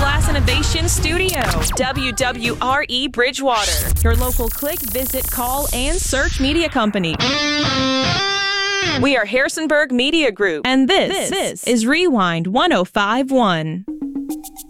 Glass Innovation Studio, WWRE Bridgewater. Your local click, visit, call, and search media company. We are Harrisonburg Media Group, and this is Rewind 1051.